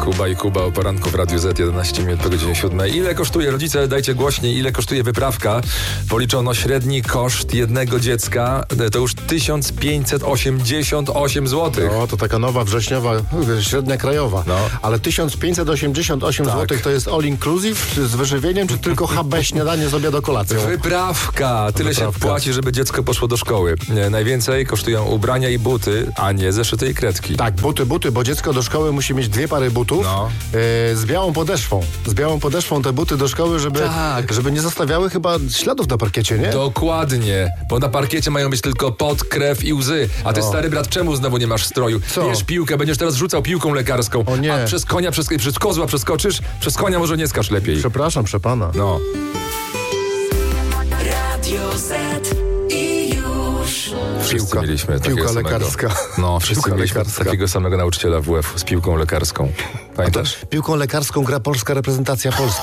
Kuba i Kuba o poranku w Radiu Z, 11 minut po godzinie 7. Ile kosztuje, rodzice, dajcie głośniej, ile kosztuje wyprawka? Policzono średni koszt jednego dziecka, to już 1588 zł. No, to taka nowa wrześniowa, średnia krajowa. No. Ale 1588 Tak. zł to jest all inclusive z wyżywieniem, czy tylko HB śniadanie z obiadu kolacją? Wyprawka! Tyle się Wyprawka. płaci, żeby dziecko poszło do szkoły. Najwięcej kosztują ubrania i buty, a nie zeszyte i kredki. Tak, buty, bo dziecko do szkoły musi mieć 2 pary butów No. z białą podeszwą. Z białą podeszwą te buty do szkoły, Tak. żeby nie zostawiały chyba śladów na parkiecie, nie? Dokładnie, bo na parkiecie mają być tylko pot, krew i łzy. A ty, stary brat, czemu znowu nie masz stroju? Co? Bierz piłkę, będziesz teraz rzucał piłką lekarską. O nie. A przez konia, przez kozła przeskoczysz? Przez konia może nie skacz lepiej. Przepraszam, przepana. No. Radio Z i już. Wszyscy mieliśmy takiego piłka samego. lekarska. No, wszyscy Piłka mieliśmy lekarska. takiego samego nauczyciela WF z piłką lekarską. Pamiętasz? Piłką lekarską gra polska reprezentacja Polski.